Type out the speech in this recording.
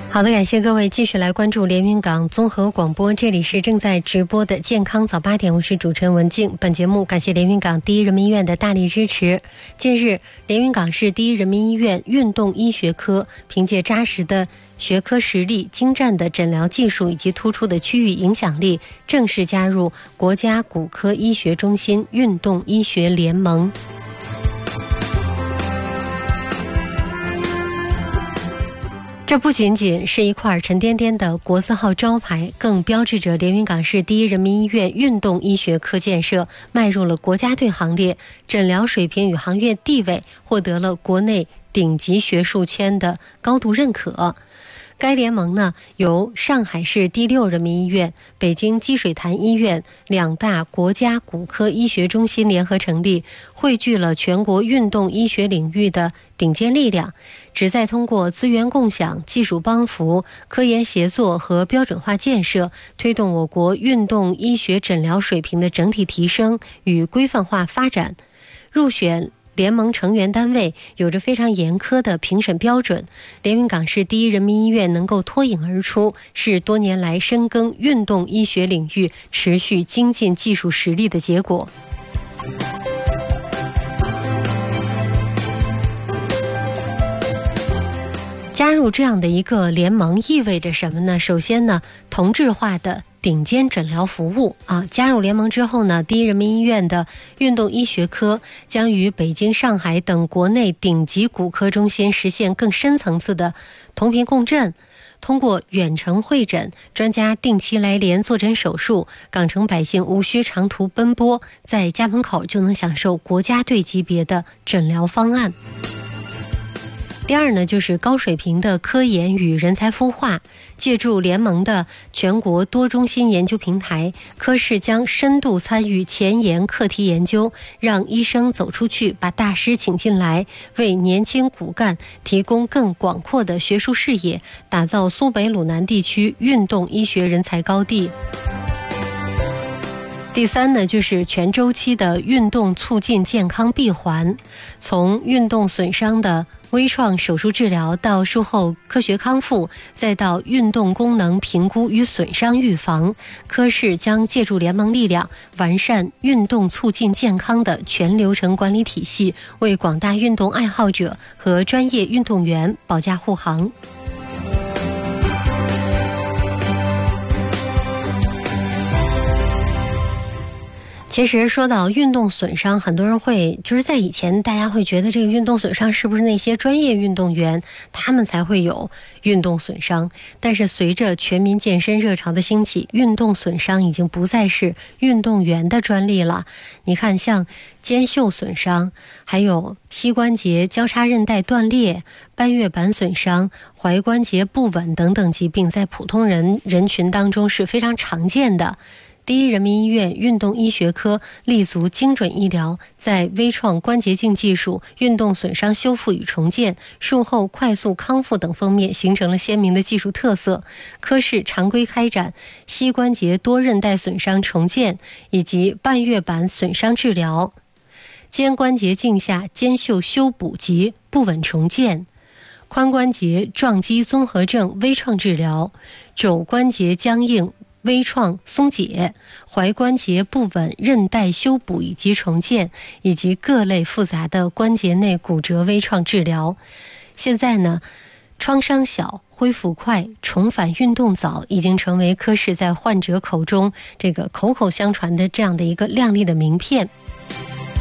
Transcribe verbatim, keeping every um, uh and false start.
好的，感谢各位继续来关注连云港综合广播，这里是正在直播的健康早八点，我是主持人文静。本节目感谢连云港第一人民医院的大力支持。近日，连云港市第一人民医院运动医学科凭借扎实的学科实力、精湛的诊疗技术以及突出的区域影响力，正式加入国家骨科医学中心运动医学联盟。这不仅仅是一块沉甸甸的国字号招牌，更标志着连云港市第一人民医院运动医学科建设迈入了国家队行列，诊疗水平与行业地位获得了国内顶级学术圈的高度认可。该联盟呢，由上海市第六人民医院、北京积水潭医院两大国家骨科医学中心联合成立，汇聚了全国运动医学领域的顶尖力量，旨在通过资源共享、技术帮扶、科研协作和标准化建设，推动我国运动医学诊疗水平的整体提升与规范化发展。入选联盟成员单位有着非常严苛的评审标准，连云港市第一人民医院能够脱颖而出，是多年来深耕运动医学领域、持续精进技术实力的结果。加入这样的一个联盟意味着什么呢？首先呢，同质化的顶尖诊疗服务啊，加入联盟之后呢，第一人民医院的运动医学科将与北京、上海等国内顶级骨科中心实现更深层次的同频共振。通过远程会诊，专家定期来联坐诊手术，港城百姓无需长途奔波，在家门口就能享受国家队级别的诊疗方案。第二呢，就是高水平的科研与人才孵化。借助联盟的全国多中心研究平台，科室将深度参与前沿课题研究，让医生走出去，把大师请进来，为年轻骨干提供更广阔的学术视野，打造苏北鲁南地区运动医学人才高地。第三呢，就是全周期的运动促进健康闭环，从运动损伤的微创手术治疗到术后科学康复，再到运动功能评估与损伤预防，科室将借助联盟力量，完善运动促进健康的全流程管理体系，为广大运动爱好者和专业运动员保驾护航。其实说到运动损伤，很多人会就是在以前大家会觉得这个运动损伤是不是那些专业运动员他们才会有运动损伤，但是随着全民健身热潮的兴起，运动损伤已经不再是运动员的专利了。你看像肩袖损伤，还有膝关节交叉韧带断裂、半月板损伤、踝关节不稳等等疾病，在普通人人群当中是非常常见的。第一人民医院运动医学科立足精准医疗，在微创关节镜技术、运动损伤修复与重建、术后快速康复等方面形成了鲜明的技术特色。科室常规开展膝关节多韧带损伤重建以及半月板损伤治疗、肩关节镜下肩袖修补及不稳重建、髋关节撞击综合症微创治疗、肘关节僵硬微创松解、踝关节不稳韧带修补以及重建，以及各类复杂的关节内骨折微创治疗。现在呢，创伤小、恢复快、重返运动早，已经成为科室在患者口中这个口口相传的这样的一个亮丽的名片。